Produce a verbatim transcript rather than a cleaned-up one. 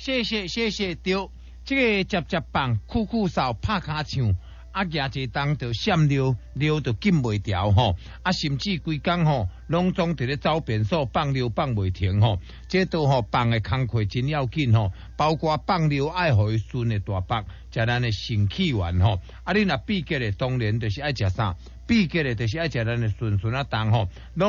谢谢谢谢，对，这个接接棒、酷酷扫、拍卡唱，啊，举一当就闪溜溜就紧袂调吼，啊，甚至规工吼，拢总伫咧走便所放溜放袂停吼，这都吼放的工课真要紧吼，包括放溜爱互伊顺的大腹，食咱的肾气丸吼，啊，你若闭结的当然就是爱食啥，闭结的就是爱食咱的顺顺啊汤吼，拢。